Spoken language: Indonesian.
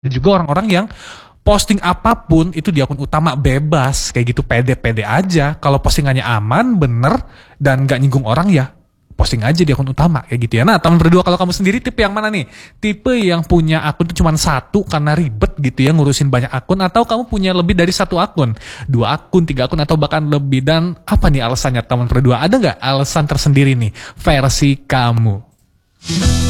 Ada juga orang-orang yang posting apapun itu di akun utama bebas kayak gitu, pede-pede aja. Kalau postingannya aman, bener dan gak nyinggung orang ya posting aja di akun utama kayak gitu ya. Nah, teman berdua, kalau kamu sendiri tipe yang mana nih? Tipe yang punya akun tuh cuma satu karena ribet gitu ya ngurusin banyak akun, atau kamu punya lebih dari satu akun, dua akun, tiga akun, atau bahkan lebih? Dan apa nih alasannya teman berdua? Ada nggak alasan tersendiri nih versi kamu?